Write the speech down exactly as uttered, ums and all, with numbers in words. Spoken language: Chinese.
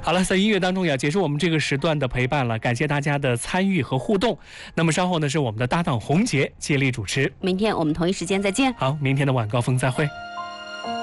好了，在音乐当中要结束我们这个时段的陪伴了，感谢大家的参与和互动。那么稍后呢，是我们的搭档洪杰接力主持。 明天我们同一时间再见。 好，明天的晚高峰再会。